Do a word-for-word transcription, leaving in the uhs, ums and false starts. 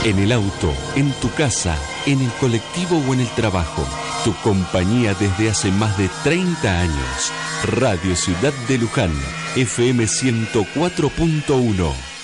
En el auto, en tu casa, en el colectivo o en el trabajo. Tu compañía desde hace más de treinta años. Radio Ciudad de Luján, F M ciento cuatro punto uno.